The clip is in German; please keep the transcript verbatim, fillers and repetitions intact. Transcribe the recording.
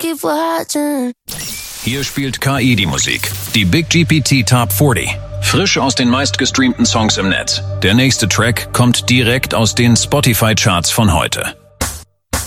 keep watching. Hier spielt K I die Musik. Die Big G P T Top vierzig. Frisch aus den meistgestreamten Songs im Netz. Der nächste Track kommt direkt aus den Spotify-Charts von heute.